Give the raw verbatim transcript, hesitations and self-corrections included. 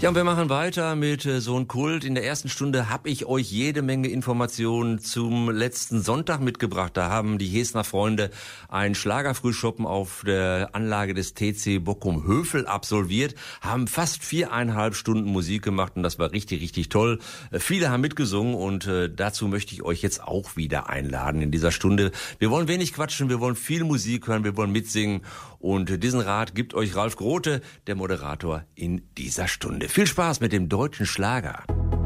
Ja, und wir machen weiter mit äh, so einem Kult. In der ersten Stunde habe ich euch jede Menge Informationen zum letzten Sonntag mitgebracht. Da haben die Hesner Freunde einen Schlagerfrühschoppen auf der Anlage des T C Bockum-Hövel absolviert, haben fast viereinhalb Stunden Musik gemacht und das war richtig, richtig toll. Äh, viele haben mitgesungen und äh, dazu möchte ich euch jetzt auch wieder einladen in dieser Stunde. Wir wollen wenig quatschen, wir wollen viel Musik hören, wir wollen mitsingen und diesen Rat gibt euch Ralf Grote, der Moderator in dieser Stunde. Viel Spaß mit dem deutschen Schlager.